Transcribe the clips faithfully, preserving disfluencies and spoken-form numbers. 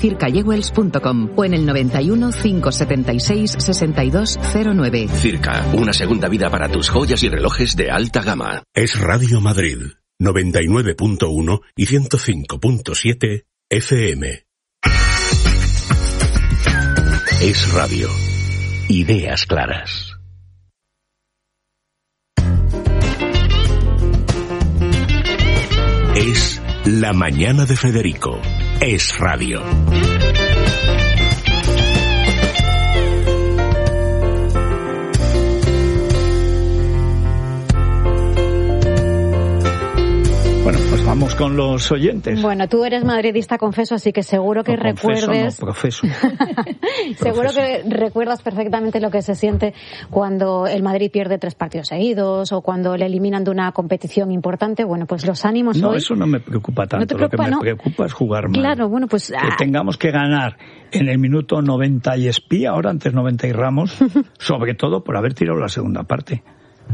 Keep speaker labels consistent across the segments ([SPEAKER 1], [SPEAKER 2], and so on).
[SPEAKER 1] circa jewels punto com o en el noventa y uno, cinco setenta y seis, sesenta y dos cero nueve.
[SPEAKER 2] Circa, una segunda vida para tus joyas y relojes de alta gama.
[SPEAKER 3] Es Radio Madrid, noventa y nueve punto uno y ciento cinco punto siete F M.
[SPEAKER 2] Es radio. Ideas claras.
[SPEAKER 3] Es La Mañana de Federico. Es radio.
[SPEAKER 4] Bueno, pues vamos con los oyentes.
[SPEAKER 5] Bueno, tú eres madridista, confeso, así que seguro que
[SPEAKER 4] no, confeso,
[SPEAKER 5] recuerdes...
[SPEAKER 4] No, profeso.
[SPEAKER 5] Seguro
[SPEAKER 4] profeso.
[SPEAKER 5] que recuerdas perfectamente lo que se siente cuando el Madrid pierde tres partidos seguidos o cuando le eliminan de una competición importante. Bueno, pues los ánimos
[SPEAKER 4] no,
[SPEAKER 5] hoy...
[SPEAKER 4] No, eso no me preocupa tanto.
[SPEAKER 5] ¿No te preocupa,
[SPEAKER 4] lo que me
[SPEAKER 5] no?
[SPEAKER 4] preocupa es jugar mal.
[SPEAKER 5] Claro, bueno, pues...
[SPEAKER 4] Que tengamos que ganar en el minuto noventa y Espía, ahora antes noventa y Ramos, sobre todo por haber tirado la segunda parte.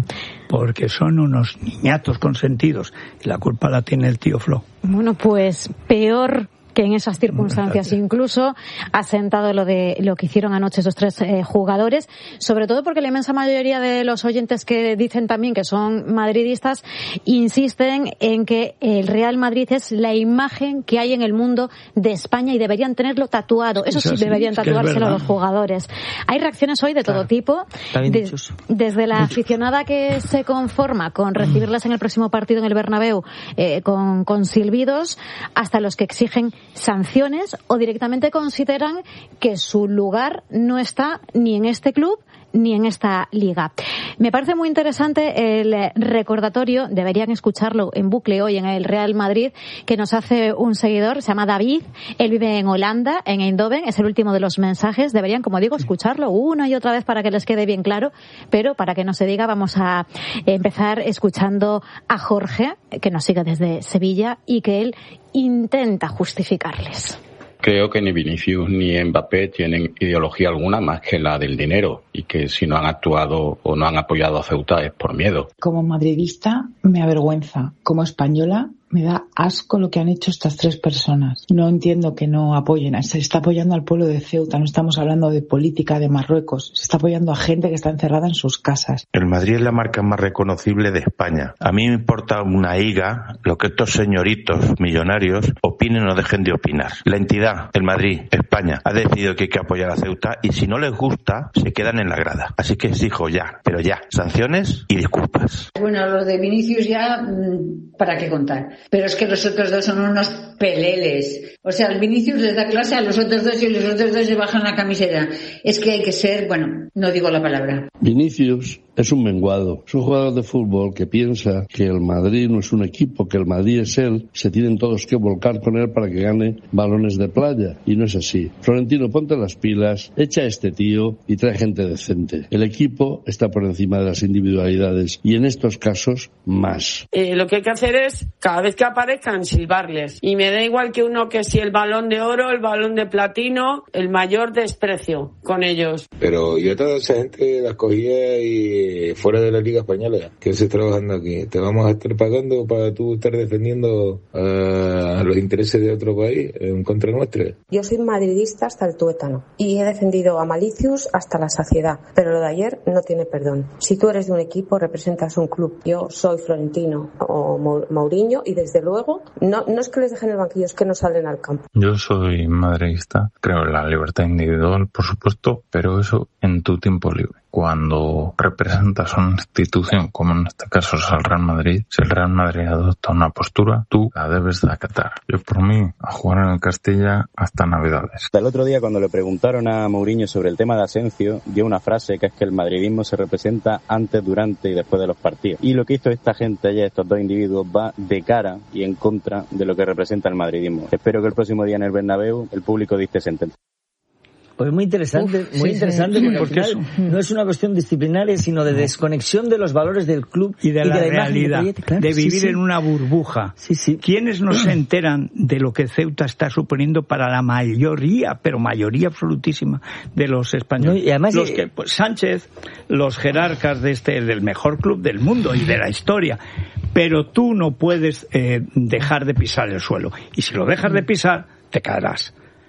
[SPEAKER 4] Porque son unos niñatos consentidos y la culpa la tiene el tío Flo.
[SPEAKER 5] Bueno, pues peor que en esas circunstancias incluso ha sentado lo de lo que hicieron anoche esos tres eh, jugadores, sobre todo porque la inmensa mayoría de los oyentes que dicen también que son madridistas insisten en que el Real Madrid es la imagen que hay en el mundo de España y deberían tenerlo tatuado. Eso sí, deberían tatuárselo a los jugadores. Hay reacciones hoy de todo claro. tipo, de, desde la muchos. aficionada que se conforma con recibirles en el próximo partido en el Bernabéu eh, con, con silbidos, hasta los que exigen sanciones o directamente consideran que su lugar no está ni en este club ni en esta liga. Me parece muy interesante el recordatorio, deberían escucharlo en bucle hoy en el Real Madrid, que nos hace un seguidor, se llama David, él vive en Holanda, en Eindhoven, es el último de los mensajes, deberían, como digo, escucharlo una y otra vez para que les quede bien claro, pero para que no se diga, vamos a empezar escuchando a Jorge, que nos sigue desde Sevilla y que él intenta justificarles.
[SPEAKER 6] Creo que ni Vinicius ni Mbappé tienen ideología alguna más que la del dinero y que si no han actuado o no han apoyado a Ceuta es por miedo.
[SPEAKER 7] Como madridista me avergüenza. Como española me da asco lo que han hecho estas tres personas. No entiendo que no apoyen. Se está apoyando al pueblo de Ceuta. No estamos hablando de política de Marruecos. Se está apoyando a gente que está encerrada en sus casas.
[SPEAKER 8] El Madrid es la marca más reconocible de España. A mí me importa una higa lo que estos señoritos millonarios opinen o dejen de opinar. La entidad, el Madrid, España, ha decidido que hay que apoyar a Ceuta y si no les gusta, se quedan en la grada. Así que exijo ya, pero ya, sanciones y disculpas.
[SPEAKER 9] Bueno, los de Vinicius ya, ¿para qué contar? Pero es que los otros dos son unos peleles. O sea, el Vinicius les da clase a los otros dos y los otros dos se bajan la camiseta. Es que hay que ser, bueno, no digo la palabra.
[SPEAKER 10] Vinicius es un menguado, es un jugador de fútbol que piensa que el Madrid no es un equipo, que el Madrid es él, se tienen todos que volcar con él para que gane balones de playa, y no es así. Florentino, ponte las pilas, echa a este tío y trae gente decente. El equipo está por encima de las individualidades y en estos casos más.
[SPEAKER 11] Eh, lo que hay que hacer es, cada vez que aparezcan, silbarles. Y me da igual que uno que si el balón de oro, el balón de platino, el mayor desprecio con ellos.
[SPEAKER 12] Pero yo toda esa gente la cogía y fuera de la Liga Española, que se está trabajando aquí. Te vamos a estar pagando para tú estar defendiendo uh, a los intereses de otro país en contra nuestra.
[SPEAKER 13] Yo soy madridista hasta el tuétano y he defendido a Malicius hasta la saciedad, pero lo de ayer no tiene perdón. Si tú eres de un equipo, representas un club. Yo soy Florentino o Mourinho y desde luego no, no es que les dejen el banquillo, es que no salen al campo.
[SPEAKER 14] Yo soy madridista, creo en la libertad individual, por supuesto, pero eso en tu tiempo libre. Cuando representas una institución, como en este caso es el Real Madrid, si el Real Madrid adopta una postura, tú la debes de acatar. Yo por mí, a jugar en el Castilla hasta Navidades.
[SPEAKER 15] El otro día cuando le preguntaron a Mourinho sobre el tema de Asensio, dio una frase que es que el madridismo se representa antes, durante y después de los partidos. Y lo que hizo esta gente ayer, estos dos individuos, va de cara y en contra de lo que representa el madridismo. Espero que el próximo día en el Bernabéu el público dicte sentencia.
[SPEAKER 16] Pues muy interesante, Uf, muy sí, interesante, sí, porque, porque al final eso. no es una cuestión disciplinaria, sino de desconexión de los valores del club
[SPEAKER 4] y de, y de la, la realidad, de, claro, de vivir sí, sí. en una burbuja.
[SPEAKER 16] Sí, sí.
[SPEAKER 4] ¿Quiénes no se enteran de lo que Ceuta está suponiendo para la mayoría, pero mayoría absolutísima de los españoles? No, y además los que, pues, Sánchez, los jerarcas de este del mejor club del mundo y de la historia. Pero tú no puedes eh, dejar de pisar el suelo. Y si lo dejas de pisar, te caerás.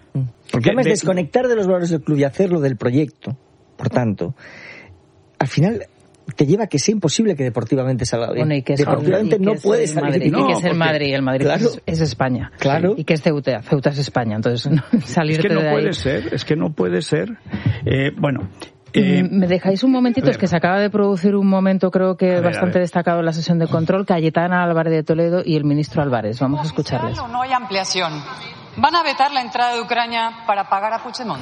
[SPEAKER 16] Porque además de... desconectar de los valores del club y hacerlo del proyecto, por tanto, al final te lleva a que sea imposible que deportivamente salga bien.
[SPEAKER 17] Bueno, y que es,
[SPEAKER 16] deportivamente
[SPEAKER 17] y que
[SPEAKER 16] no
[SPEAKER 17] es
[SPEAKER 16] puede salir
[SPEAKER 17] Madrid,
[SPEAKER 16] bien.
[SPEAKER 17] No, y que es el
[SPEAKER 16] porque,
[SPEAKER 17] Madrid, el Madrid
[SPEAKER 16] claro,
[SPEAKER 17] es, es España.
[SPEAKER 16] Claro.
[SPEAKER 17] Y que es Ceuta, Ceuta es España. Entonces, no, salirte
[SPEAKER 4] es que no
[SPEAKER 17] de ahí...
[SPEAKER 4] puede ser, es que no puede ser. Eh, bueno... Eh,
[SPEAKER 17] ¿Me dejáis un momentito? Es que se acaba de producir un momento, creo que ver, bastante destacado en la sesión de control, Cayetana Álvarez de Toledo y el ministro Álvarez. Vamos a escucharles.
[SPEAKER 18] No hay ampliación. ¿Van a vetar la entrada de Ucrania para pagar a Puigdemont?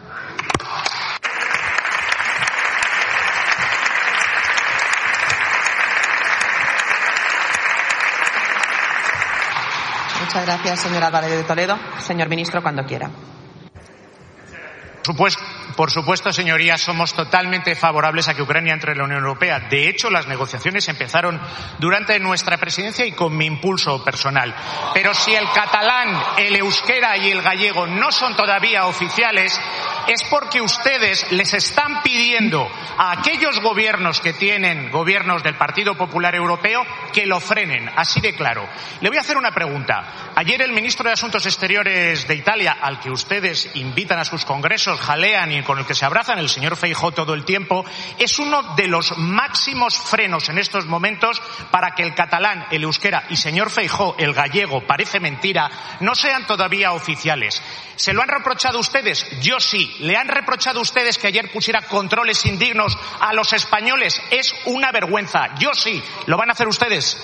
[SPEAKER 19] Muchas gracias, señor Álvarez de Toledo. Señor ministro, cuando quiera.
[SPEAKER 20] Por supuesto, por supuesto, señorías, somos totalmente favorables a que Ucrania entre en la Unión Europea. De hecho, las negociaciones empezaron durante nuestra presidencia y con mi impulso personal. Pero si el catalán, el euskera y el gallego no son todavía oficiales, es porque ustedes les están pidiendo a aquellos gobiernos que tienen gobiernos del Partido Popular Europeo que lo frenen, así de claro. Le voy a hacer una pregunta. Ayer el ministro de Asuntos Exteriores de Italia, al que ustedes invitan a sus congresos, jalean y con el que se abrazan, el señor Feijóo todo el tiempo, es uno de los máximos frenos en estos momentos para que el catalán, el euskera y, señor Feijóo, el gallego, parece mentira, no sean todavía oficiales. ¿Se lo han reprochado ustedes? Yo sí. ¿Le han reprochado ustedes que ayer pusiera controles indignos a los españoles? Es una vergüenza. Yo sí. ¿Lo van a hacer ustedes?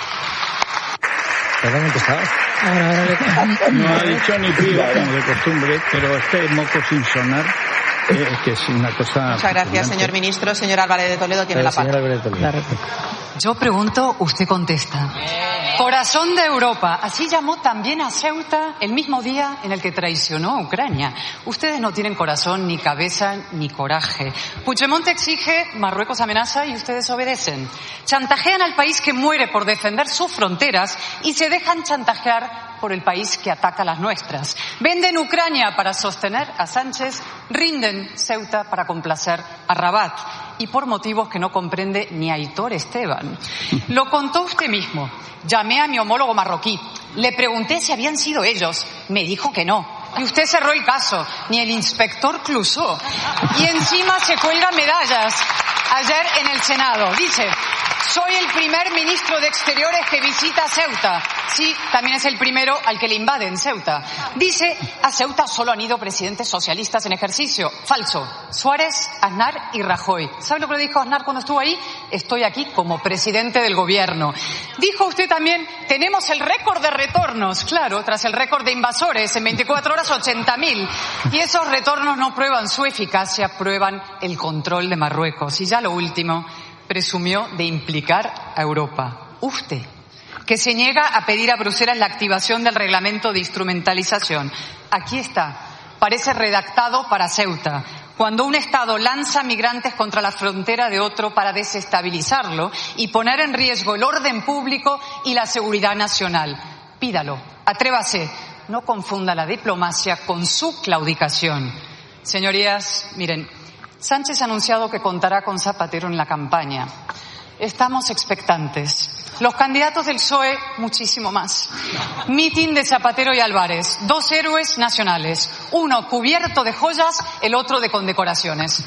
[SPEAKER 4] No ha dicho ni pío, como de costumbre, pero este moco sin sonar, eh, que es una cosa...
[SPEAKER 19] Muchas gracias, señor ministro. Señor Álvarez de Toledo tiene la palabra.
[SPEAKER 18] Yo pregunto, usted contesta. Corazón de Europa. Así llamó también a Ceuta el mismo día en el que traicionó a Ucrania. Ustedes no tienen corazón, ni cabeza, ni coraje. Puigdemont exige, Marruecos amenaza y ustedes obedecen. Chantajean al país que muere por defender sus fronteras y se dejan chantajear por el país que ataca las nuestras. Venden Ucrania para sostener a Sánchez, rinden Ceuta para complacer a Rabat. Y por motivos que no comprende ni Aitor Esteban. Lo contó usted mismo. Llamé a mi homólogo marroquí. Le pregunté si habían sido ellos. Me dijo que no. Y usted cerró el caso. Ni el inspector Clouseau. Y encima se cuelga medallas. Ayer en el Senado. Dice, soy el primer ministro de Exteriores que visita Ceuta. Sí, también es el primero al que le invaden Ceuta. Dice, a Ceuta solo han ido presidentes socialistas en ejercicio. Falso. Suárez, Aznar y Rajoy. ¿Sabe lo que le dijo Aznar cuando estuvo ahí? Estoy aquí como presidente del gobierno. Dijo usted también, tenemos el récord de retornos. Claro, tras el récord de invasores, en veinticuatro horas ochenta mil. Y esos retornos no prueban su eficacia, prueban el control de Marruecos. Y ya lo último, presumió de implicar a Europa. Usted, que se niega a pedir a Bruselas la activación del reglamento de instrumentalización. Aquí está. Parece redactado para Ceuta. Cuando un Estado lanza migrantes contra la frontera de otro para desestabilizarlo y poner en riesgo el orden público y la seguridad nacional. Pídalo, atrévase, no confunda la diplomacia con su claudicación. Señorías, miren, Sánchez ha anunciado que contará con Zapatero en la campaña. Estamos expectantes. Los candidatos del P S O E, muchísimo más. Mitin de Zapatero y Álvarez, dos héroes nacionales, uno cubierto de joyas, el otro de condecoraciones.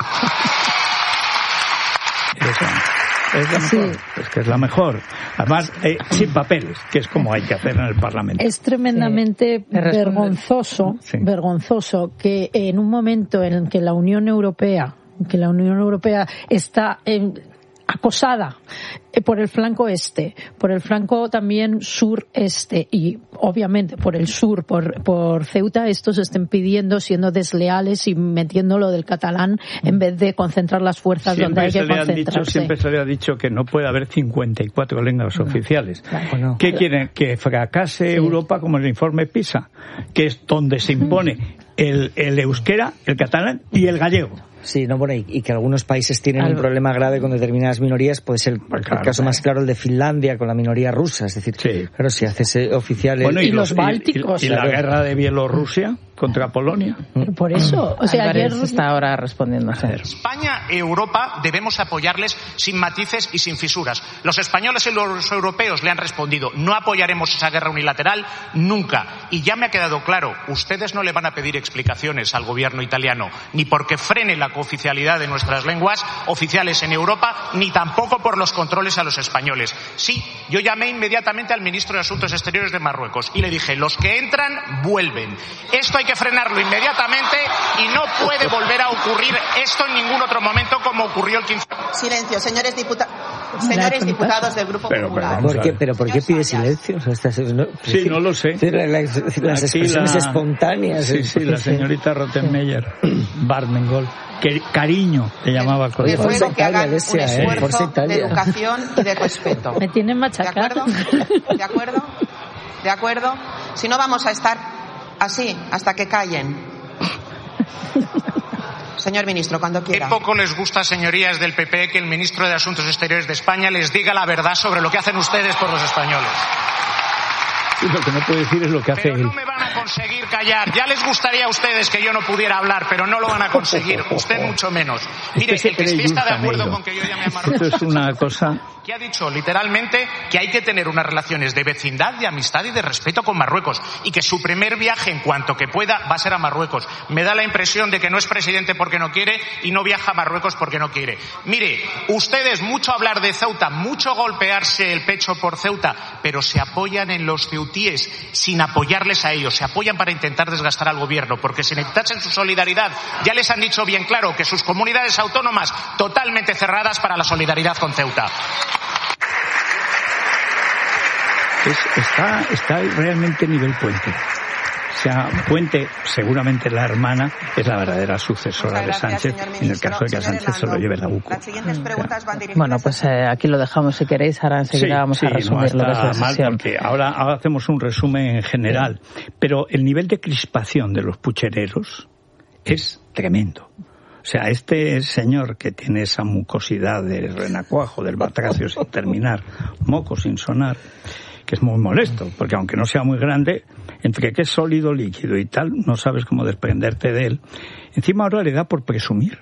[SPEAKER 4] Es la mejor, sí. Es que es la mejor. Además, eh, sin papeles, que es como hay que hacer en el Parlamento.
[SPEAKER 5] Es tremendamente sí. vergonzoso, sí. vergonzoso que en un momento en el que la Unión Europea, que la Unión Europea está en, acosada por el flanco este, por el flanco también sur-este y obviamente por el sur, por, por Ceuta, estos estén pidiendo, siendo desleales y metiendo lo del catalán en vez de concentrar las fuerzas siempre donde hay que concentrarse.
[SPEAKER 4] Dicho, siempre se le ha dicho que no puede haber cincuenta y cuatro lenguas no, oficiales. Claro, no. ¿Qué quieren? Que fracase sí. Europa como el informe PISA, que es donde se impone el, el euskera, el catalán y el gallego.
[SPEAKER 16] Sí, no, bueno, y, y que algunos países tienen Al... un problema grave con determinadas minorías, puede ser pues claro, el caso claro. más claro el de Finlandia con la minoría rusa, es decir, sí. claro, si haces oficiales...
[SPEAKER 4] Bueno, y,
[SPEAKER 5] y los, los bálticos.
[SPEAKER 4] Y, y, y la guerra de Bielorrusia, contra Polonia.
[SPEAKER 5] Por eso, o sea,
[SPEAKER 17] Álvarez
[SPEAKER 5] ayer
[SPEAKER 17] está ahora respondiendo.
[SPEAKER 20] España y Europa debemos apoyarles sin matices y sin fisuras. Los españoles y los europeos le han respondido: no apoyaremos esa guerra unilateral nunca. Y ya me ha quedado claro, ustedes no le van a pedir explicaciones al gobierno italiano, ni porque frene la cooficialidad de nuestras lenguas oficiales en Europa, ni tampoco por los controles a los españoles. Sí, yo llamé inmediatamente al ministro de Asuntos Exteriores de Marruecos y le dije: los que entran, vuelven. Esto hay que frenarlo inmediatamente y no puede volver a ocurrir esto en ningún otro momento como ocurrió el quince.
[SPEAKER 19] Silencio, señores diputados. Señores diputados del Grupo
[SPEAKER 16] pero,
[SPEAKER 19] Popular.
[SPEAKER 16] ¿Por qué, ¿Pero por qué pide silencio? O sea, estas, no,
[SPEAKER 4] sí, no lo sé.
[SPEAKER 16] Las, las expresiones la, espontáneas.
[SPEAKER 4] Sí, sí, la señorita Rottenmeier, Barmengol. Que, cariño, le llamaba.
[SPEAKER 19] Oye, ruego que hagan un esfuerzo de educación y de respeto.
[SPEAKER 5] Me tienen machacado.
[SPEAKER 19] ¿De acuerdo? ¿De acuerdo? ¿De acuerdo? Si no, vamos a estar así hasta que callen. Señor ministro, cuando quiera.
[SPEAKER 20] Qué poco les gusta, señorías del P P, que el ministro de Asuntos Exteriores de España les diga la verdad sobre lo que hacen ustedes por los españoles.
[SPEAKER 4] Y lo que no puede decir es lo que hace
[SPEAKER 20] pero
[SPEAKER 4] él.
[SPEAKER 20] No me van a conseguir callar. Ya les gustaría a ustedes que yo no pudiera hablar, pero no lo van a conseguir. Usted mucho menos. Mire, el que sí está de acuerdo con que yo llame a Marruecos.
[SPEAKER 4] Esto es una cosa...
[SPEAKER 20] que ha dicho literalmente que hay que tener unas relaciones de vecindad, de amistad y de respeto con Marruecos, y que su primer viaje, en cuanto que pueda, va a ser a Marruecos. Me da la impresión de que no es presidente porque no quiere y no viaja a Marruecos porque no quiere. Mire, ustedes mucho hablar de Ceuta, mucho golpearse el pecho por Ceuta, pero se apoyan en los ceutíes sin apoyarles a ellos, se apoyan para intentar desgastar al gobierno, porque si necesitasen su solidaridad, ya les han dicho bien claro que sus comunidades autónomas totalmente cerradas para la solidaridad con Ceuta.
[SPEAKER 4] Es, está, está realmente nivel Puente. O sea, Puente, seguramente la hermana, es la verdadera sucesora de Sánchez, en el caso de que a Sánchez se lo lleve la U C U.
[SPEAKER 19] Las siguientes preguntas van dirigidas.
[SPEAKER 17] Bueno, pues eh, aquí lo dejamos si queréis, ahora enseguida
[SPEAKER 4] sí,
[SPEAKER 17] vamos
[SPEAKER 4] sí,
[SPEAKER 17] a resumir
[SPEAKER 4] no
[SPEAKER 17] lo que es la
[SPEAKER 4] mal
[SPEAKER 17] sesión.
[SPEAKER 4] Porque ahora, ahora hacemos un resumen en general, pero el nivel de crispación de los puchereros es tremendo. O sea, este señor que tiene esa mucosidad de renacuajo, del batracio sin terminar, moco sin sonar, que es muy molesto, porque aunque no sea muy grande, entre que es sólido, líquido y tal, no sabes cómo desprenderte de él. Encima ahora le da por presumir.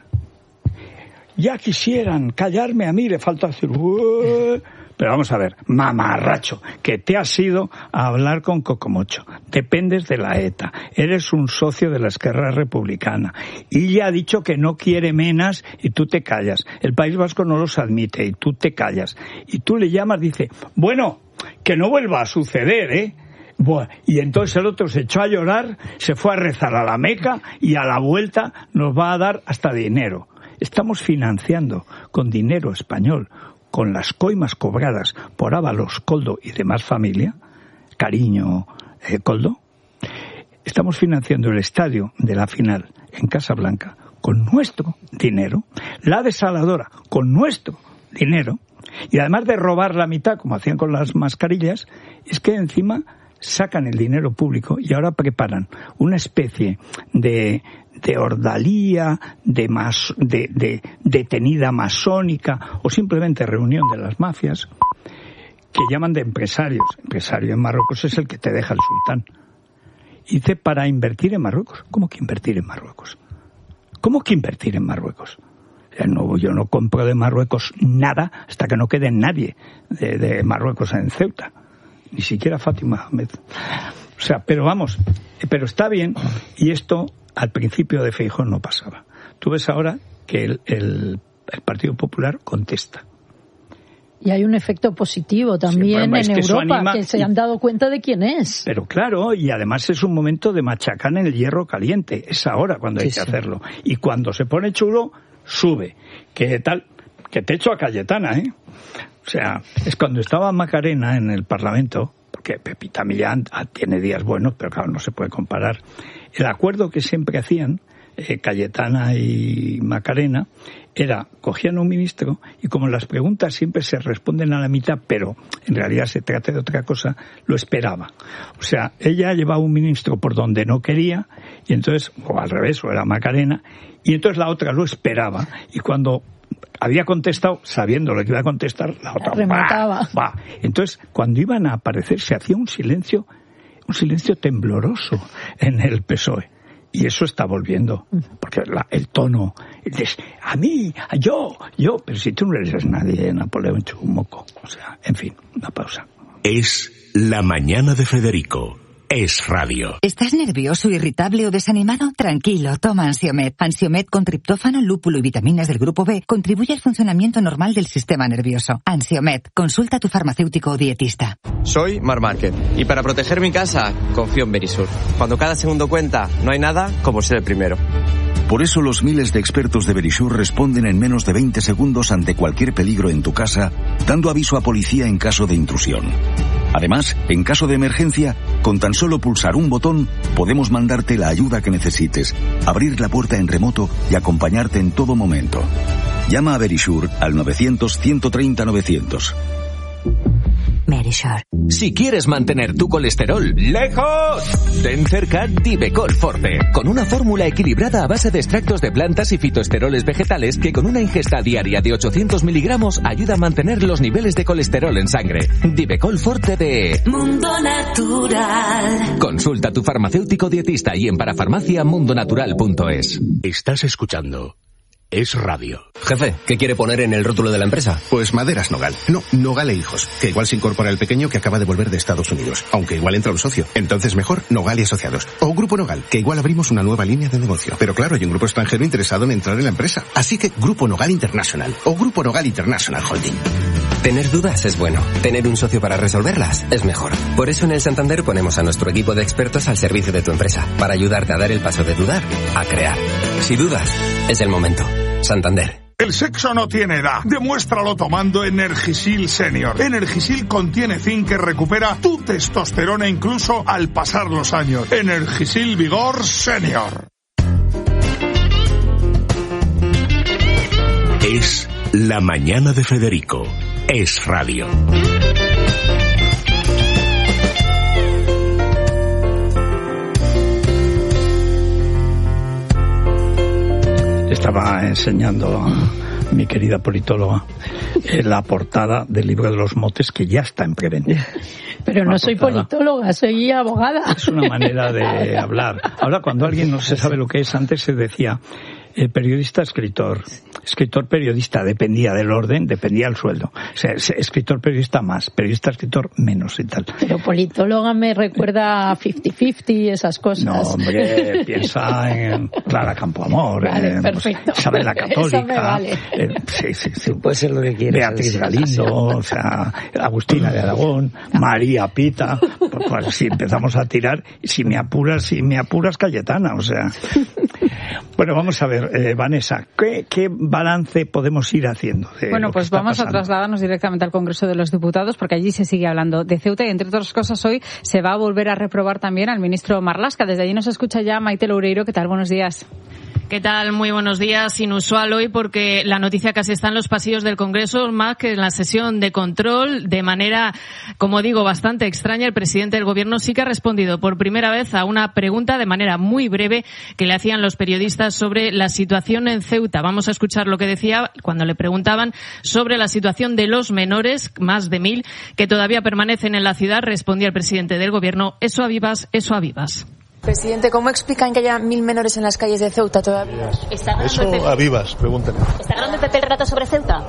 [SPEAKER 4] Ya quisieran callarme a mí, le falta decir... Ué. Pero vamos a ver, mamarracho, que te has ido a hablar con Cocomocho, dependes de la ETA, eres un socio de la Esquerra Republicana, y ya ha dicho que no quiere menas y tú te callas, el País Vasco no los admite y tú te callas, y tú le llamas, dice, bueno, que no vuelva a suceder, ¿eh? Bueno, y entonces el otro se echó a llorar, se fue a rezar a la Meca y a la vuelta nos va a dar hasta dinero. Estamos financiando con dinero español, con las coimas cobradas por Ábalos, Koldo y demás familia, Cariño, eh, Koldo, estamos financiando el estadio de la final en Casablanca con nuestro dinero, la desaladora con nuestro dinero, y además de robar la mitad, como hacían con las mascarillas, es que encima sacan el dinero público y ahora preparan una especie de de ordalía, de, mas, de, de detenida masónica o simplemente reunión de las mafias que llaman de empresarios. Empresario en Marruecos es el que te deja el sultán. Y dice, para invertir en Marruecos. ¿Cómo que invertir en Marruecos? ¿Cómo que invertir en Marruecos? O sea, no, yo no compro de Marruecos nada hasta que no quede nadie de, de Marruecos en Ceuta. Ni siquiera Fátima Ahmed. O sea, pero vamos, pero está bien, y esto al principio de Feijóo no pasaba. Tú ves ahora que el, el, el Partido Popular contesta.
[SPEAKER 5] Y hay un efecto positivo también sí, bueno, en es que Europa, anima, que se han dado cuenta de quién es.
[SPEAKER 4] Pero claro, y además es un momento de machacar en el hierro caliente. Es ahora cuando hay sí, que sí. hacerlo. Y cuando se pone chulo, sube. Que tal, que te echo a Cayetana, ¿eh? O sea, es cuando estaba Macarena en el Parlamento, porque Pepita Millán tiene días buenos, pero claro, no se puede comparar. El acuerdo que siempre hacían, eh, Cayetana y Macarena, era, cogían un ministro y como las preguntas siempre se responden a la mitad, pero en realidad se trata de otra cosa, lo esperaba. O sea, ella llevaba un ministro por donde no quería, y entonces, o al revés, o era Macarena, y entonces la otra lo esperaba, y cuando había contestado, sabiendo lo que iba a contestar, la otra
[SPEAKER 5] remataba.
[SPEAKER 4] ¡Bah! ¡Bah! Entonces, cuando iban a aparecer, se hacía un silencio, un silencio tembloroso en el P S O E. Y eso está volviendo, porque la, el tono, el des, a mí, a yo, yo, pero si tú no eres nadie, Napoleón Chumoco. O sea, en fin, una pausa.
[SPEAKER 3] Es La Mañana de Federico. Es radio.
[SPEAKER 21] ¿Estás nervioso, irritable o desanimado? Tranquilo, toma Ansiomed. Ansiomed con triptófano, lúpulo y vitaminas del grupo B contribuye al funcionamiento normal del sistema nervioso. Ansiomed, consulta a tu farmacéutico o dietista.
[SPEAKER 22] Soy Mar Márquez y para proteger mi casa confío en Verisur. Cuando cada segundo cuenta, no hay nada como ser el primero.
[SPEAKER 23] Por eso los miles de expertos de Verisur responden en menos de veinte segundos ante cualquier peligro en tu casa, dando aviso a policía en caso de intrusión. Además, en caso de emergencia, con tan solo pulsar un botón, podemos mandarte la ayuda que necesites, abrir la puerta en remoto y acompañarte en todo momento. Llama a Verisur al novecientos, ciento treinta, novecientos.
[SPEAKER 21] Verisur.
[SPEAKER 24] Si quieres mantener tu colesterol lejos, ten cerca Divecol Forte, con una fórmula equilibrada a base de extractos de plantas y fitoesteroles vegetales que con una ingesta diaria de ochocientos miligramos ayuda a mantener los niveles de colesterol en sangre. Divecol Forte de
[SPEAKER 25] Mundo Natural.
[SPEAKER 24] Consulta a tu farmacéutico dietista y en parafarmacia mundonatural punto es.
[SPEAKER 3] Estás escuchando Es radio.
[SPEAKER 26] Jefe, ¿qué quiere poner en el rótulo de la empresa?
[SPEAKER 27] Pues Maderas Nogal. No, Nogal e Hijos. Que igual se incorpora el pequeño que acaba de volver de Estados Unidos. Aunque igual entra un socio. Entonces mejor Nogal y Asociados. O Grupo Nogal, que igual abrimos una nueva línea de negocio. Pero claro, hay un grupo extranjero interesado en entrar en la empresa. Así que Grupo Nogal International. O Grupo Nogal International Holding.
[SPEAKER 26] Tener dudas es bueno. Tener un socio para resolverlas es mejor. Por eso en el Santander ponemos a nuestro equipo de expertos al servicio de tu empresa. Para ayudarte a dar el paso de dudar a crear. Si dudas, es el momento. Santander.
[SPEAKER 28] El sexo no tiene edad. Demuéstralo tomando Energisil Senior. Energisil contiene zinc que recupera tu testosterona incluso al pasar los años. Energisil Vigor Senior.
[SPEAKER 3] Es La Mañana de Federico. Es radio.
[SPEAKER 4] Estaba enseñando a mi querida politóloga la portada del libro de los motes que ya está en preventa.
[SPEAKER 5] Pero no soy politóloga, soy abogada.
[SPEAKER 4] Es una manera de hablar. Ahora, cuando alguien no se sabe lo que es, antes se decía eh, periodista, escritor. Escritor, periodista, dependía del orden, dependía del sueldo. O sea, escritor, periodista más, periodista, escritor menos y tal.
[SPEAKER 5] Pero politóloga me recuerda a cincuenta cincuenta y esas cosas.
[SPEAKER 4] No, hombre, piensa en Clara Campoamor,
[SPEAKER 5] vale,
[SPEAKER 4] en
[SPEAKER 5] perfecto.
[SPEAKER 4] pues, Isabel la Católica.
[SPEAKER 5] Eso me vale.
[SPEAKER 4] eh, sí, sí, sí.
[SPEAKER 16] Puede ser lo que quieras.
[SPEAKER 4] Beatriz Galindo, o sea, Agustina de Aragón, María Pita. Pues, pues si empezamos a tirar, si me apuras, si me apuras, Cayetana, o sea. Bueno, vamos a ver, eh, Vanessa, ¿qué, qué balance podemos ir haciendo? De
[SPEAKER 17] bueno,
[SPEAKER 4] lo
[SPEAKER 17] pues
[SPEAKER 4] que está
[SPEAKER 17] vamos
[SPEAKER 4] pasando?
[SPEAKER 17] a trasladarnos directamente al Congreso de los Diputados, porque allí se sigue hablando de Ceuta y, entre otras cosas, hoy se va a volver a reprobar también al ministro Marlaska. Desde allí nos escucha ya Maite Loureiro. ¿Qué tal? Buenos días.
[SPEAKER 29] ¿Qué tal? Muy buenos días. Inusual hoy porque la noticia casi está en los pasillos del Congreso, más que en la sesión de control. De manera, como digo, bastante extraña, el presidente del Gobierno sí que ha respondido por primera vez a una pregunta de manera muy breve que le hacían los periodistas sobre la situación en Ceuta. Vamos a escuchar lo que decía cuando le preguntaban sobre la situación de los menores, más de mil, que todavía permanecen en la ciudad. Respondía el presidente del Gobierno: eso a vivas, eso a vivas.
[SPEAKER 30] Presidente, ¿cómo explican que haya mil menores en las calles de Ceuta todavía?
[SPEAKER 31] Eso a vivas, pregúntale.
[SPEAKER 30] ¿Está hablando el P P el rato sobre Ceuta?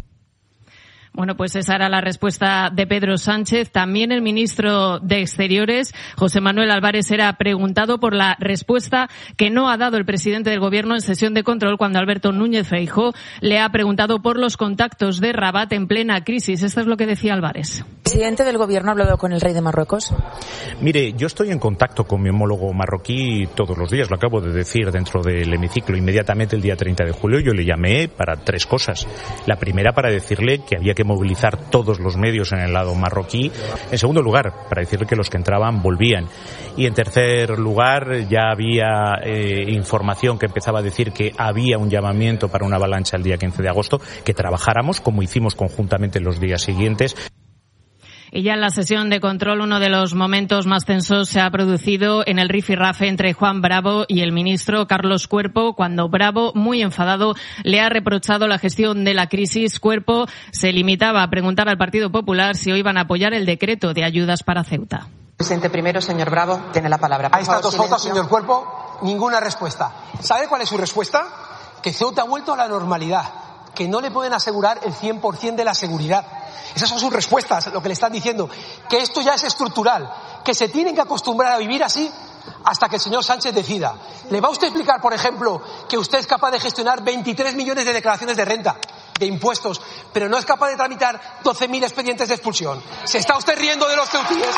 [SPEAKER 29] Bueno, pues esa era la respuesta de Pedro Sánchez. También el ministro de Exteriores, José Manuel Álvarez, era preguntado por la respuesta que no ha dado el presidente del Gobierno en sesión de control cuando Alberto Núñez Feijóo le ha preguntado por los contactos de Rabat en plena crisis. Esto es lo que decía Álvarez.
[SPEAKER 30] ¿El presidente del Gobierno ha hablado con el rey de Marruecos?
[SPEAKER 32] Mire, yo estoy en contacto con mi homólogo marroquí todos los días, lo acabo de decir dentro del hemiciclo. Inmediatamente el día treinta de julio yo le llamé para tres cosas. La primera, para decirle que había que movilizar todos los medios en el lado marroquí. En segundo lugar, para decirle que los que entraban volvían. Y en tercer lugar, ya había eh, información que empezaba a decir que había un llamamiento para una avalancha el día quince de agosto, que trabajáramos como hicimos conjuntamente los días siguientes.
[SPEAKER 29] Y ya en la sesión de control, uno de los momentos más tensos se ha producido en el rifirrafe entre Juan Bravo y el ministro Carlos Cuerpo, cuando Bravo, muy enfadado, le ha reprochado la gestión de la crisis. Cuerpo se limitaba a preguntar al Partido Popular si hoy iban a apoyar el decreto de ayudas para Ceuta.
[SPEAKER 19] Presidente primero, señor Bravo, tiene la palabra.
[SPEAKER 1] A estas dos fotos, señor Cuerpo, ninguna respuesta. ¿Sabe cuál es su respuesta? Que Ceuta ha vuelto a la normalidad, que no le pueden asegurar el cien por ciento de la seguridad. Esas son sus respuestas, lo que le están diciendo. Que esto ya es estructural, que se tienen que acostumbrar a vivir así hasta que el señor Sánchez decida. ¿Le va usted a explicar, por ejemplo, que usted es capaz de gestionar veintitrés millones de declaraciones de renta, de impuestos, pero no es capaz de tramitar doce mil expedientes de expulsión? ¿Se está usted riendo de los ceutíes?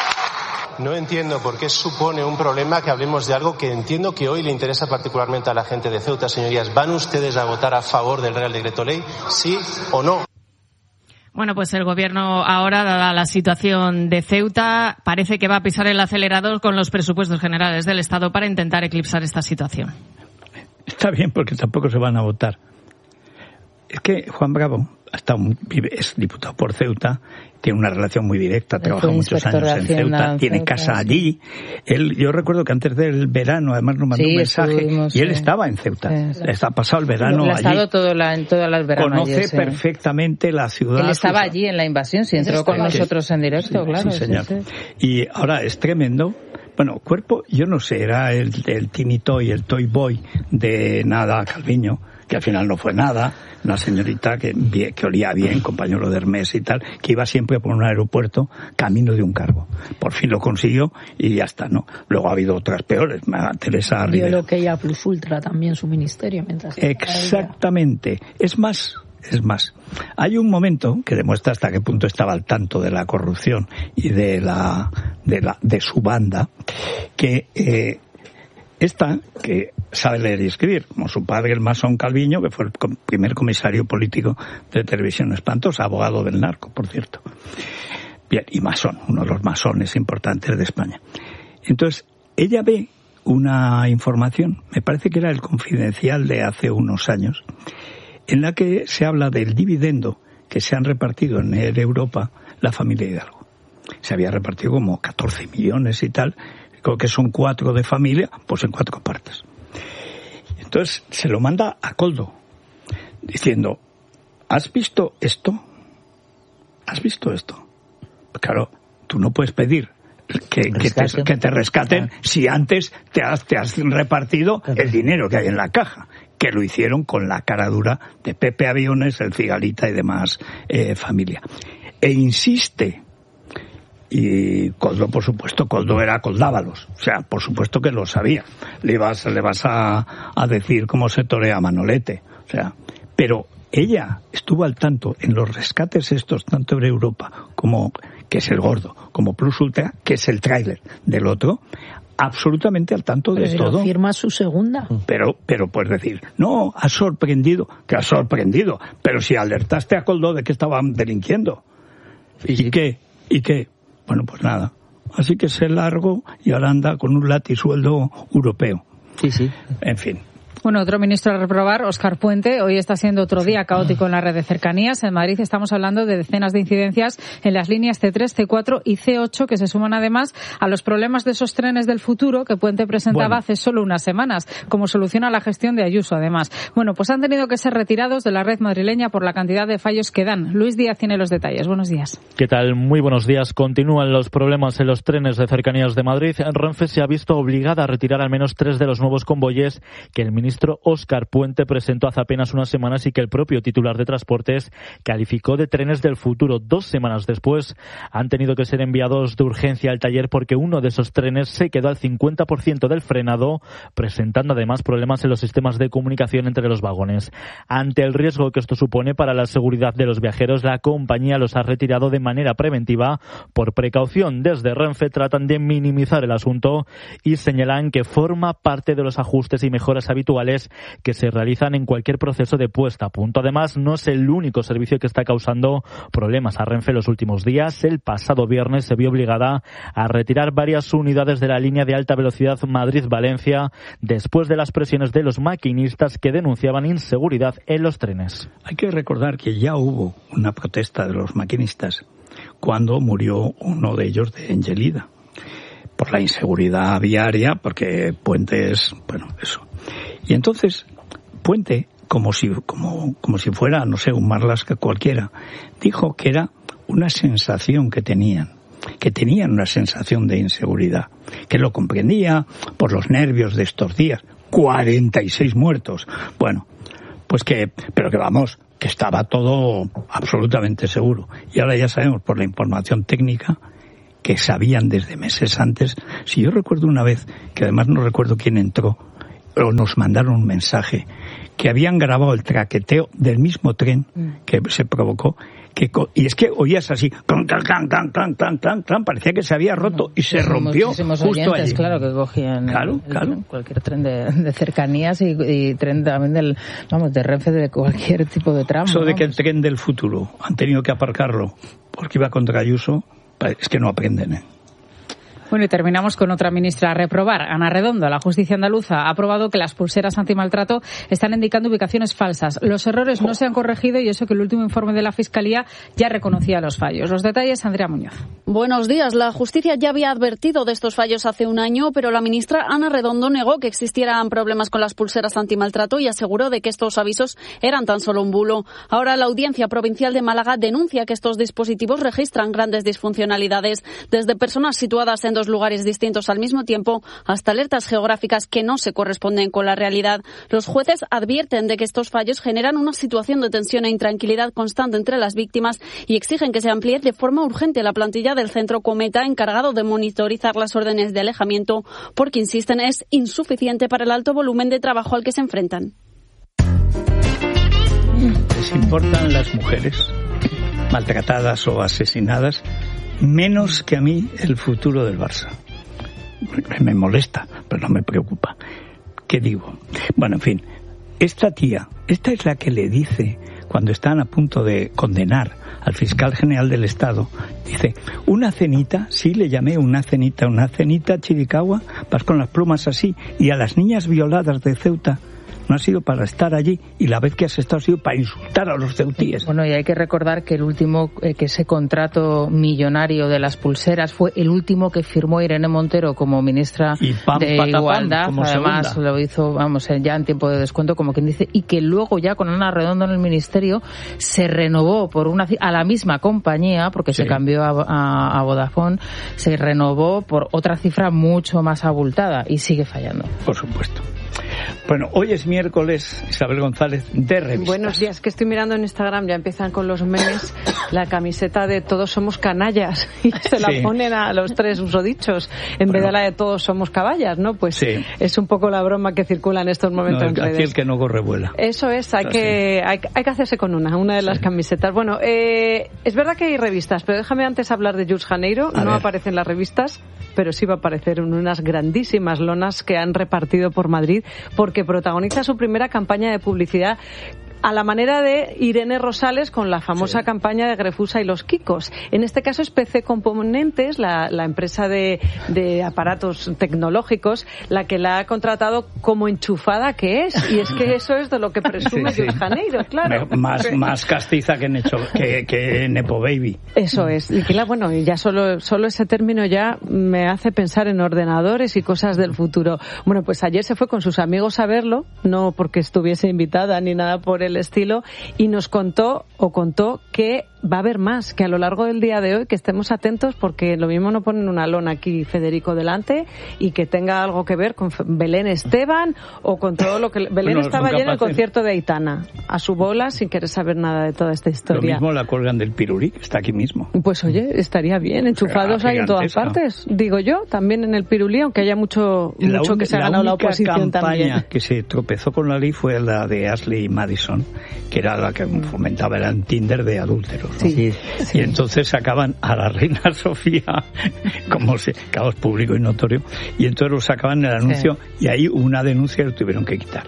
[SPEAKER 31] No entiendo por qué supone un problema que hablemos de algo que entiendo que hoy le interesa particularmente a la gente de Ceuta, señorías. ¿Van ustedes a votar a favor del Real Decreto Ley? ¿Sí o no?
[SPEAKER 29] Bueno, pues el Gobierno ahora, dada la situación de Ceuta, parece que va a pisar el acelerador con los presupuestos generales del Estado para intentar eclipsar esta situación.
[SPEAKER 4] Está bien, porque tampoco se van a votar. Es que Juan Bravo ha estado muy, es diputado por Ceuta, tiene una relación muy directa, trabaja muchos años en Ceuta, tiene casa allí. Él, yo recuerdo que antes del verano, además nos mandó sí, un mensaje y él sí. estaba en Ceuta. Sí, sí. Está pasado el verano allí. Ha
[SPEAKER 17] estado todo la, en todas las veranos.
[SPEAKER 4] Conoce
[SPEAKER 17] allí, sí.
[SPEAKER 4] perfectamente la ciudad.
[SPEAKER 17] Él estaba sus... allí en la invasión, sí, entró con nosotros en directo,
[SPEAKER 4] sí,
[SPEAKER 17] claro.
[SPEAKER 4] Sí, señor.
[SPEAKER 17] Sí, sí.
[SPEAKER 4] Y ahora es tremendo. Bueno, Cuerpo, yo no sé, era el, el Tiny Toy, el Toy Boy de Nada Calviño, que al final no fue nada, una señorita que, que olía bien, compañero de Hermes y tal, que iba siempre por un aeropuerto camino de un cargo. Por fin lo consiguió y ya está, ¿no? Luego ha habido otras peores, Teresa Rivera.
[SPEAKER 5] Dio lo que ella Plus Ultra también su ministerio mientras...
[SPEAKER 4] Exactamente. Es más... Es más, hay un momento que demuestra hasta qué punto estaba al tanto de la corrupción y de la de la de su banda, que eh, esta que sabe leer y escribir, como su padre el masón Calviño, que fue el primer comisario político de Televisión Espantosa, abogado del narco, por cierto. Bien, y masón, uno de los masones importantes de España. Entonces, ella ve una información, me parece que era el Confidencial de hace unos años, en la que se habla del dividendo que se han repartido en Europa la familia Hidalgo. Se había repartido como catorce millones y tal, creo que son cuatro de familia, pues en cuatro partes. Entonces se lo manda a Coldo, diciendo, ¿has visto esto? ¿Has visto esto? Claro, tú no puedes pedir que, que, te, que te rescaten si antes te has, te has repartido el dinero que hay en la caja, que lo hicieron con la cara dura de Pepe Aviones, el Figalita y demás eh, familia. E insiste, y Coldo, por supuesto, Coldo era Coldávalos, o sea, por supuesto que lo sabía. Le vas, le vas a, a decir cómo se torea Manolete, o sea, pero ella estuvo al tanto en los rescates estos, tanto de Europa como, que es el gordo, como Plus Ultra, que es el tráiler del otro, absolutamente al tanto de
[SPEAKER 5] pero
[SPEAKER 4] todo.
[SPEAKER 5] Firma su segunda.
[SPEAKER 4] Pero, pero puedes decir, no, ha sorprendido, que ha sorprendido, pero si alertaste a Coldo de que estaban delinquiendo. ¿Y sí. qué? ¿Y qué? Bueno, pues nada. Así que se largó y ahora anda con un latisueldo europeo.
[SPEAKER 16] Sí, sí.
[SPEAKER 4] En fin.
[SPEAKER 17] Bueno, otro ministro a reprobar, Óscar Puente. Hoy está siendo otro día caótico en la red de cercanías. En Madrid estamos hablando de decenas de incidencias en las líneas C tres, C cuatro y C ocho, que se suman además a los problemas de esos trenes del futuro que Puente presentaba bueno. hace solo unas semanas, como solución a la gestión de Ayuso, además. Bueno, pues han tenido que ser retirados de la red madrileña por la cantidad de fallos que dan. Luis Díaz tiene los detalles. Buenos días.
[SPEAKER 2] ¿Qué tal? Muy buenos días. Continúan los problemas en los trenes de cercanías de Madrid. Renfe se ha visto obligada a retirar al menos tres de los nuevos convoyes que el ministro Óscar Puente presentó hace apenas unas semanas y que el propio titular de Transportes calificó de trenes del futuro. Dos semanas después han tenido que ser enviados de urgencia al taller porque uno de esos trenes se quedó al cincuenta por ciento del frenado, presentando además problemas en los sistemas de comunicación entre los vagones. Ante el riesgo que esto supone para la seguridad de los viajeros, la compañía los ha retirado de manera preventiva por precaución. Desde Renfe tratan de minimizar el asunto y señalan que forma parte de los ajustes y mejoras habituales que se realizan en cualquier proceso de puesta a punto. Además, no es el único servicio que está causando problemas a Renfe en los últimos días. El pasado viernes se vio obligada a retirar varias unidades de la línea de alta velocidad Madrid-Valencia después de las presiones de los maquinistas que denunciaban inseguridad en los trenes.
[SPEAKER 4] Hay que recordar que ya hubo una protesta de los maquinistas cuando murió uno de ellos de Engelida por la inseguridad viaria, porque Puente es, bueno, eso. Y entonces, Puente, como si, como, como si fuera, no sé, un Marlaska cualquiera, dijo que era una sensación que tenían que tenían una sensación de inseguridad, que lo comprendía por los nervios de estos días. cuarenta y seis muertos. Bueno, pues que, pero que vamos, que estaba todo absolutamente seguro. Y ahora ya sabemos por la información técnica que sabían desde meses antes. Si yo recuerdo una vez, que además no recuerdo quién entró, o nos mandaron un mensaje, que habían grabado el traqueteo del mismo tren que se provocó, que y es que oías así, clan, clan, clan, clan, clan, clan, clan, clan, parecía que se había roto y se rompió justo
[SPEAKER 17] oyentes,
[SPEAKER 4] allí.
[SPEAKER 17] Claro, que cogían
[SPEAKER 4] claro,
[SPEAKER 17] el,
[SPEAKER 4] claro.
[SPEAKER 17] El, cualquier tren de, de cercanías y, y tren también del, vamos, de Renfe, de cualquier tipo de tramo.
[SPEAKER 4] Eso de
[SPEAKER 17] vamos.
[SPEAKER 4] que el tren del futuro han tenido que aparcarlo porque iba contra Ayuso, es que no aprenden, ¿eh?
[SPEAKER 17] Bueno, y terminamos con otra ministra a reprobar. Ana Redondo, la justicia andaluza, ha aprobado que las pulseras antimaltrato están indicando ubicaciones falsas. Los errores no se han corregido y eso que el último informe de la Fiscalía ya reconocía los fallos. Los detalles, Andrea Muñoz.
[SPEAKER 6] Buenos días. La justicia ya había advertido de estos fallos hace un año, pero la ministra Ana Redondo negó que existieran problemas con las pulseras antimaltrato y aseguró de que estos avisos eran tan solo un bulo. Ahora la Audiencia Provincial de Málaga denuncia que estos dispositivos registran grandes disfuncionalidades, desde personas situadas en dos lugares distintos al mismo tiempo hasta alertas geográficas que no se corresponden con la realidad. Los jueces advierten de que estos fallos generan una situación de tensión e intranquilidad constante entre las víctimas y exigen que se amplíe de forma urgente la plantilla del Centro Cometa encargado de monitorizar las órdenes de alejamiento, porque, insisten, es insuficiente para el alto volumen de trabajo al que se enfrentan.
[SPEAKER 4] Les importan las mujeres maltratadas o asesinadas menos que a mí el futuro del Barça. Me molesta, pero no me preocupa. ¿Qué digo? Bueno, en fin, esta tía, esta es la que le dice, cuando están a punto de condenar al fiscal general del Estado, dice, una cenita, sí, le llamé una cenita, una cenita, Chiricahua, vas con las plumas así, y a las niñas violadas de Ceuta, no ha sido para estar allí, y la vez que has estado ha sido para insultar a los ceutíes.
[SPEAKER 17] Bueno, y hay que recordar que el último, eh, que ese contrato millonario de las pulseras fue el último que firmó Irene Montero como ministra
[SPEAKER 4] y pam,
[SPEAKER 17] de
[SPEAKER 4] patapam,
[SPEAKER 17] Igualdad. Además
[SPEAKER 4] segunda.
[SPEAKER 17] Lo hizo, vamos, ya en tiempo de descuento, como quien dice, y que luego ya con Ana Redondo en el ministerio se renovó por una a la misma compañía, porque sí. se cambió a, a, a Vodafone, se renovó por otra cifra mucho más abultada y sigue fallando.
[SPEAKER 4] Por supuesto. Bueno, hoy es miércoles, Isabel González, de revistas.
[SPEAKER 7] Buenos días, que estoy mirando en Instagram, ya empiezan con los memes, la camiseta de todos somos canallas, y se la sí. ponen a los tres usodichos, en bueno. vez de la de todos somos caballas, ¿no? Pues sí. es un poco la broma que circula en estos momentos
[SPEAKER 4] no,
[SPEAKER 7] en redes.
[SPEAKER 4] Aquí el que no corre vuela.
[SPEAKER 7] Eso es, hay, que, hay, hay que hacerse con una, una de las sí. camisetas. Bueno, eh, es verdad que hay revistas, pero déjame antes hablar de Jules Janeiro, a no ver. aparece en las revistas, pero sí va a aparecer en unas grandísimas lonas que han repartido por Madrid, porque protagoniza su primera campaña de publicidad a la manera de Irene Rosales con la famosa sí. campaña de Grefusa y los Kikos. En este caso es P C Componentes, la, la empresa de, de aparatos tecnológicos, la que la ha contratado como enchufada que es. Y es que eso es de lo que presume sí, sí. Jules Janeiro, claro.
[SPEAKER 4] Más, más castiza que, Necho, que, que Nepo Baby.
[SPEAKER 7] Eso es. Y que la, bueno, ya solo, solo ese término ya me hace pensar en ordenadores y cosas del futuro. Bueno, pues ayer se fue con sus amigos a verlo, no porque estuviese invitada ni nada por el estilo, y nos contó o contó que va a haber más, que a lo largo del día de hoy que estemos atentos, porque lo mismo no ponen una lona aquí Federico delante y que tenga algo que ver con Belén Esteban o con todo lo que Belén bueno, estaba ayer en el concierto de Aitana a su bola sin querer saber nada de toda esta historia.
[SPEAKER 4] Lo mismo la cuelgan del Pirulí, que está aquí mismo.
[SPEAKER 7] Pues oye, estaría bien, enchufados ahí en todas partes, digo yo, también en el Pirulí, aunque haya mucho, mucho un, que se ha ganado la oposición también.
[SPEAKER 4] La campaña que se tropezó con la ley fue la de Ashley Madison, que era la que fomentaba el Tinder de adúlteros, ¿no? Sí, sí. Y entonces sacaban a la reina Sofía, como se acabó público y notorio, y entonces lo sacaban en el anuncio sí. y ahí una denuncia y lo tuvieron que quitar,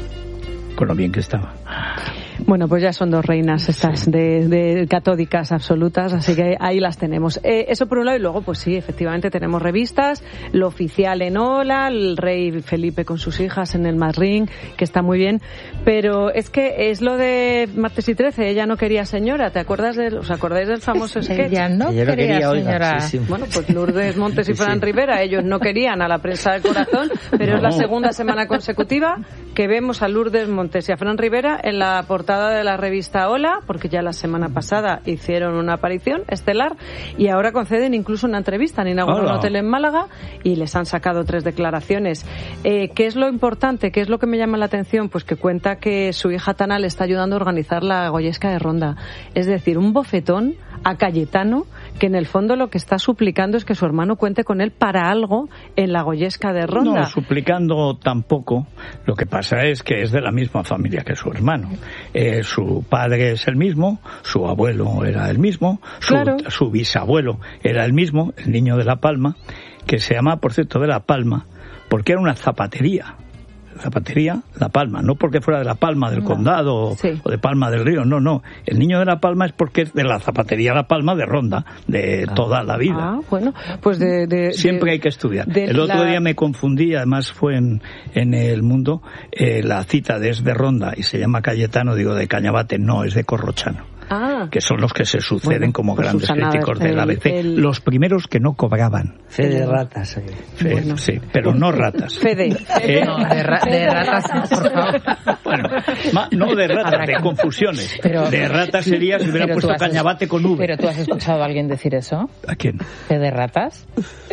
[SPEAKER 4] con lo bien que estaba.
[SPEAKER 7] Bueno, pues ya son dos reinas estas sí. de, de catódicas absolutas, así que ahí las tenemos. Eh, eso por un lado, y luego, pues sí, efectivamente tenemos revistas, Lo Oficial en Ola, el rey Felipe con sus hijas en el Madrid, que está muy bien, pero es que es lo de Martes y Trece, ella no quería señora, ¿te acuerdas de, os acordáis del famoso sketch?
[SPEAKER 17] Ella no quería, no quería señora.
[SPEAKER 7] Sí, sí. Bueno, pues Lourdes Montes y Fran sí, sí. Rivera, ellos no querían a la prensa del corazón, pero no. es la segunda semana consecutiva que vemos a Lourdes Montes y a Fran Rivera en la portada portada de la revista Hola, porque ya la semana pasada hicieron una aparición estelar y ahora conceden incluso una entrevista en inaugurar un hotel en Málaga y les han sacado tres declaraciones. Eh, ¿Qué es lo importante? ¿Qué es lo que me llama la atención? Pues que cuenta que su hija Tana le está ayudando a organizar la Goyesca de Ronda. Es decir, un bofetón a Cayetano, que en el fondo lo que está suplicando es que su hermano cuente con él para algo en la Goyesca de Ronda.
[SPEAKER 4] No, suplicando tampoco. Lo que pasa es que es de la misma familia que su hermano. Eh, su padre es el mismo, su abuelo era el mismo, su,
[SPEAKER 7] claro.
[SPEAKER 4] su bisabuelo era el mismo, el niño de La Palma, que se llama, por cierto, de La Palma, porque era una zapatería. Zapatería La Palma, no porque fuera de La Palma del no. Condado sí. o de Palma del Río, no, no. El niño de La Palma es porque es de la zapatería La Palma de Ronda, de ah. toda la vida.
[SPEAKER 7] Ah, bueno, pues de... de
[SPEAKER 4] Siempre
[SPEAKER 7] de,
[SPEAKER 4] hay que estudiar. El otro la... día me confundí, además fue en, en El Mundo, eh, la cita de es de Ronda y se llama Cayetano, digo de Cañabate, no, es de Corrochano. Ah. Que son los que se suceden bueno, como pues grandes Susana, críticos del A B C. El... Los primeros que no cobraban.
[SPEAKER 16] Fe de ratas.
[SPEAKER 4] Fe, bueno. Sí, pero no ratas.
[SPEAKER 7] Fede.
[SPEAKER 4] Eh,
[SPEAKER 17] no, de, ra de ratas, por favor.
[SPEAKER 4] Bueno, ma, no de ratas, de confusiones. Pero, de ratas sería si hubiera puesto Cañabate con V.
[SPEAKER 17] ¿Pero tú has escuchado a alguien decir eso?
[SPEAKER 4] ¿A quién?
[SPEAKER 17] ¿Fe de ratas?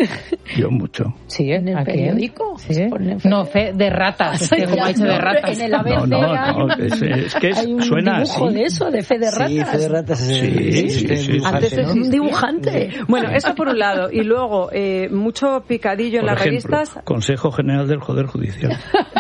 [SPEAKER 4] Yo mucho.
[SPEAKER 17] Sí,
[SPEAKER 5] ¿en el
[SPEAKER 17] ¿a
[SPEAKER 5] periódico?
[SPEAKER 17] ¿Sí? No, fe de ratas. Es que como ha dicho de ratas.
[SPEAKER 5] En el A B C
[SPEAKER 4] no, no, no, es, es que es,
[SPEAKER 5] hay un
[SPEAKER 4] suena
[SPEAKER 5] dibujo
[SPEAKER 4] así.
[SPEAKER 5] de eso, de fe de ratas.
[SPEAKER 16] Sí, fe de ratas es
[SPEAKER 4] sí, sí, sí, sí,
[SPEAKER 5] antes es un dibujante.
[SPEAKER 7] Bueno, eso por un lado. Y luego, eh, mucho picadillo
[SPEAKER 4] por
[SPEAKER 7] en las
[SPEAKER 4] ejemplo,
[SPEAKER 7] revistas.
[SPEAKER 4] Consejo General del Joder Judicial.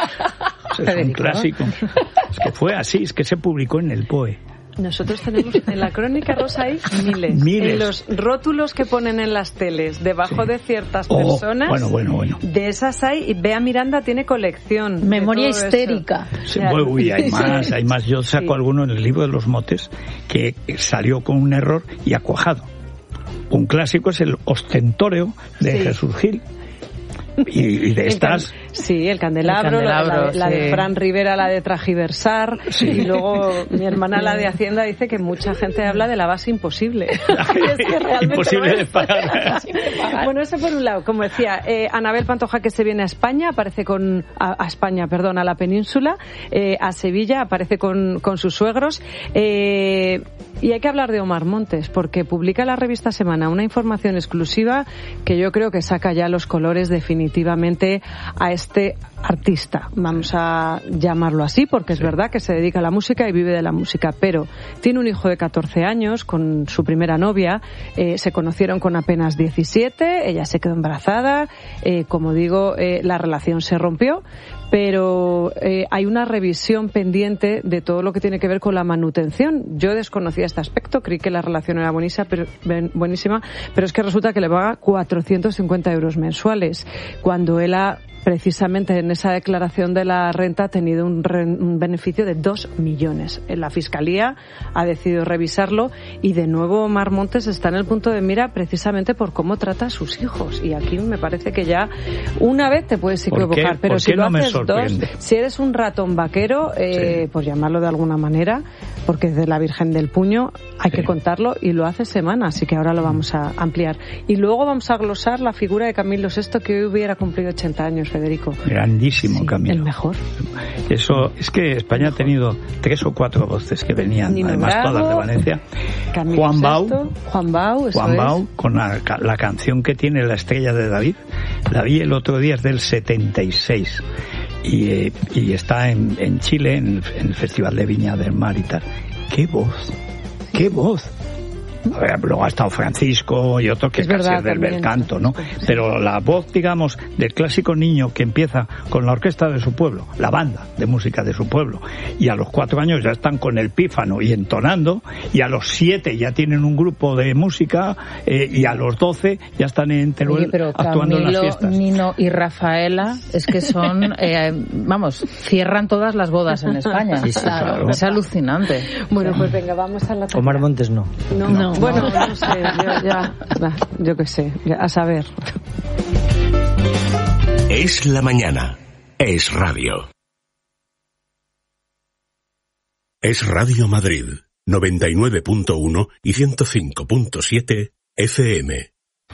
[SPEAKER 4] Es un clásico. Es que fue así, es que se publicó en el P O E.
[SPEAKER 7] Nosotros tenemos en la Crónica Rosa hay miles.
[SPEAKER 4] miles.
[SPEAKER 7] En los rótulos que ponen en las teles, debajo sí. de ciertas
[SPEAKER 4] oh,
[SPEAKER 7] personas.
[SPEAKER 4] Bueno, bueno, bueno.
[SPEAKER 7] De esas hay, y Bea Miranda tiene colección.
[SPEAKER 5] Memoria histérica.
[SPEAKER 4] Sí, uy, hay más, hay más. Yo saco sí. alguno en el libro de los motes que salió con un error y ha cuajado. Un clásico es el Ostentorio de sí. Jesús Gil. Y, y de estas...
[SPEAKER 7] Sí, el candelabro, el candelabro la, la, la sí. de Fran Rivera, la de Tragiversar, sí. y luego mi hermana, la de Hacienda, dice que mucha gente habla de la base imposible. Es que
[SPEAKER 4] imposible de pagar.
[SPEAKER 7] Bueno, eso por un lado. Como decía, eh, Anabel Pantoja, que se viene a España, aparece con... A, a España, perdón, a la península, eh, a Sevilla, aparece con, con sus suegros. Eh, y hay que hablar de Omar Montes, porque publica la revista Semana una información exclusiva que yo creo que saca ya los colores definitivamente a este artista, vamos a llamarlo así, porque es sí. verdad que se dedica a la música y vive de la música, pero tiene un hijo de catorce años con su primera novia, eh, se conocieron con apenas diecisiete, ella se quedó embarazada, eh, como digo, eh, la relación se rompió, pero eh, hay una revisión pendiente de todo lo que tiene que ver con la manutención. Yo desconocía este aspecto, creí que la relación era buenísima, pero, buenísima, pero es que resulta que le paga cuatrocientos cincuenta euros mensuales, cuando él ha precisamente en esa declaración de la renta ha tenido un, re, un beneficio de dos millones. La Fiscalía ha decidido revisarlo y de nuevo Omar Montes está en el punto de mira precisamente por cómo trata a sus hijos. Y aquí me parece que ya una vez te puedes equivocar, pero si lo no haces dos, si eres un ratón vaquero, eh, sí. pues llamarlo de alguna manera, porque es de la Virgen del Puño, hay sí. que contarlo y lo hace Semana, así que ahora lo vamos a ampliar. Y luego vamos a glosar la figura de Camilo sexto, que hoy hubiera cumplido ochenta años, Federico.
[SPEAKER 4] Grandísimo, sí, Camilo.
[SPEAKER 7] El mejor.
[SPEAKER 4] Eso, es que España ha tenido tres o cuatro voces que venían,
[SPEAKER 7] Nino
[SPEAKER 4] además
[SPEAKER 7] Bravo,
[SPEAKER 4] todas de Valencia.
[SPEAKER 7] Camilo
[SPEAKER 4] Juan Bau,
[SPEAKER 7] sexto, Juan Bau, eso
[SPEAKER 4] Juan Bau,
[SPEAKER 7] es.
[SPEAKER 4] con la, la canción que tiene La Estrella de David. La vi el otro día, es del setenta y seis. Y, eh, y está en, en Chile, en el, en el Festival de Viña del Mar y tal. ¡Qué voz! ¡Qué voz! A ver, luego ha estado Francisco y otros que es casi verdad, es del bel canto, ¿no? Pero la voz, digamos, del clásico niño que empieza con la orquesta de su pueblo, la banda de música de su pueblo, y a los cuatro años ya están con el pífano y entonando, y a los siete ya tienen un grupo de música, eh, y a los doce ya están en Teruel
[SPEAKER 17] Oye, pero
[SPEAKER 4] actuando
[SPEAKER 17] Camilo,
[SPEAKER 4] en las fiestas.
[SPEAKER 17] Nino y Rafaela es que son, eh, vamos, cierran todas las bodas en España.
[SPEAKER 16] Sí, sí, claro.
[SPEAKER 17] Es alucinante.
[SPEAKER 7] Bueno, pues venga, vamos a la tarea.
[SPEAKER 16] Omar Montes no.
[SPEAKER 7] No, no. No. Bueno, no sé, yo ya, yo qué sé, a saber.
[SPEAKER 3] Es la mañana, es radio. Es Radio Madrid, noventa y nueve punto uno y ciento cinco punto siete F M.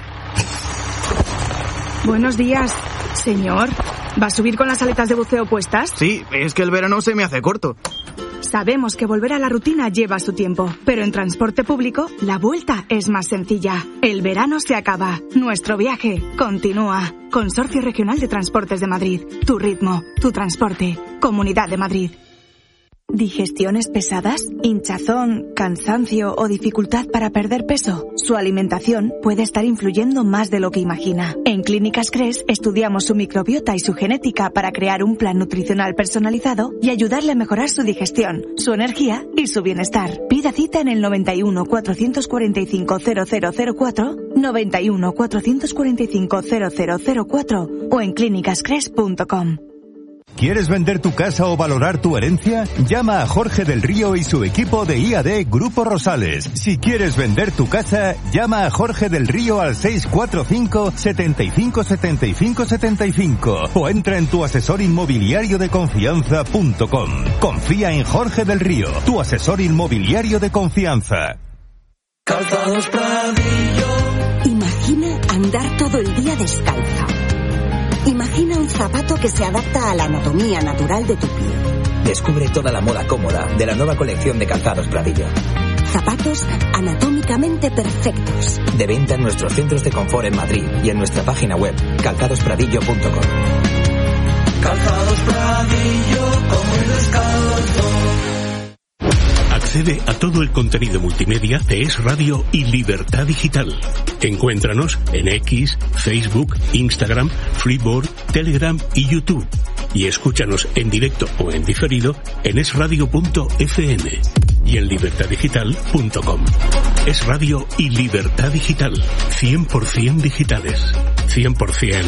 [SPEAKER 8] Buenos días, señor. ¿Va a subir con las aletas de buceo puestas?
[SPEAKER 9] Sí, es que el verano se me hace corto.
[SPEAKER 8] Sabemos que volver a la rutina lleva su tiempo, pero en transporte público la vuelta es más sencilla. El verano se acaba, nuestro viaje continúa. Consorcio Regional de Transportes de Madrid. Tu ritmo, tu transporte. Comunidad de Madrid. ¿Digestiones pesadas? ¿Hinchazón, cansancio o dificultad para perder peso? Su alimentación puede estar influyendo más de lo que imagina. En Clínicas Cres estudiamos su microbiota y su genética para crear un plan nutricional personalizado y ayudarle a mejorar su digestión, su energía y su bienestar. Pida cita en el noventa y uno, cuatrocientos cuarenta y cinco, cero cero cero cuatro, noventa y uno, cuatrocientos cuarenta y cinco, cero cero cero cuatro o en clínicas cres punto com.
[SPEAKER 9] ¿Quieres vender tu casa o valorar tu herencia? Llama a Jorge del Río y su equipo de I A D Grupo Rosales. Si quieres vender tu casa, llama a Jorge del Río al seis cuatro cinco, setenta y cinco, setenta y cinco, setenta y cinco o entra en tu asesor inmobiliario de confianza punto com. Confía en Jorge del Río, tu asesor inmobiliario de confianza.
[SPEAKER 25] Calzados Pradillo.
[SPEAKER 10] Imagina andar todo el día descalza. Imagina un zapato que se adapta a la anatomía natural de tu pie.
[SPEAKER 11] Descubre toda la moda cómoda de la nueva colección de Calzados Pradillo.
[SPEAKER 10] Zapatos anatómicamente perfectos.
[SPEAKER 11] De venta en nuestros centros de confort en Madrid y en nuestra página web calzados pradillo punto com.
[SPEAKER 25] Calzados Pradillo, como el descalzo.
[SPEAKER 3] Accede a todo el contenido multimedia de Es Radio y Libertad Digital. Encuéntranos en X, Facebook, Instagram, Freeboard, Telegram y YouTube. Y escúchanos en directo o en diferido en es radio punto efe eme y en libertad digital punto com. Es Radio y Libertad Digital. cien por ciento digitales. cien por ciento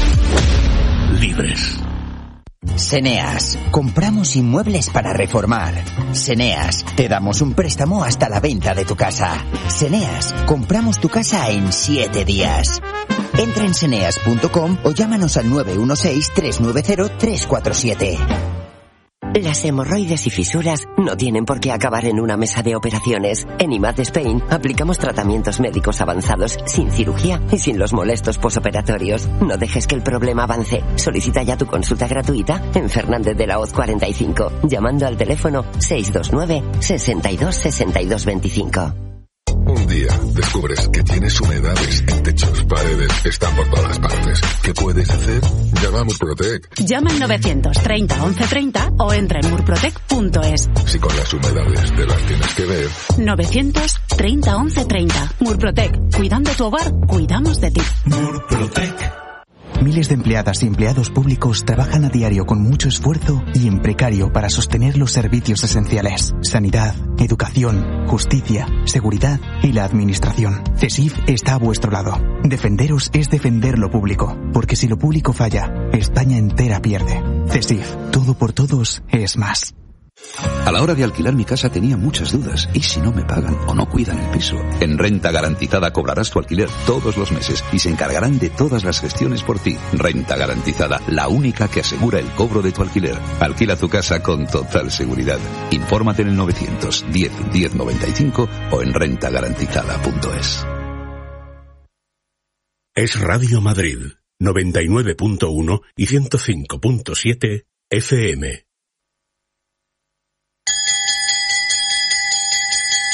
[SPEAKER 3] libres.
[SPEAKER 12] Seneas, compramos inmuebles para reformar. Seneas, te damos un préstamo hasta la venta de tu casa. Seneas, compramos tu casa en siete días. Entra en seneas punto com o llámanos al nueve uno seis, tres nueve cero, tres cuatro siete.
[SPEAKER 10] Las hemorroides y fisuras no tienen por qué acabar en una mesa de operaciones. En I M A D Spain aplicamos tratamientos médicos avanzados sin cirugía y sin los molestos posoperatorios. No dejes que el problema avance. Solicita ya tu consulta gratuita en Fernández de la Hoz cuarenta y cinco, llamando al teléfono seis dos nueve, sesenta y dos, sesenta y dos veinticinco.
[SPEAKER 13] Un día descubres que tienes humedades en techos, paredes, están por todas partes. ¿Qué puedes hacer? Llama a Murprotec.
[SPEAKER 14] Llama al novecientos treinta, once treinta o entra en murprotec punto es.
[SPEAKER 13] Si con las humedades te las tienes que ver.
[SPEAKER 14] novecientos treinta, once treinta. Murprotec. Cuidando tu hogar, cuidamos de ti.
[SPEAKER 13] Murprotec.
[SPEAKER 15] Miles de empleadas y empleados públicos trabajan a diario con mucho esfuerzo y en precario para sostener los servicios esenciales: sanidad, educación, justicia, seguridad y la administración. CESIF está a vuestro lado. Defenderos es defender lo público, porque si lo público falla, España entera pierde. CESIF, todo por todos es más.
[SPEAKER 18] A la hora de alquilar mi casa tenía muchas dudas. ¿Y si no me pagan o no cuidan el piso? En Renta Garantizada cobrarás tu alquiler todos los meses y se encargarán de todas las gestiones por ti. Renta Garantizada, la única que asegura el cobro de tu alquiler. Alquila tu casa con total seguridad. Infórmate en el novecientos diez, diez noventa y cinco o en renta garantizada punto es.
[SPEAKER 3] Es Radio Madrid, noventa y nueve punto uno y ciento cinco punto siete F M.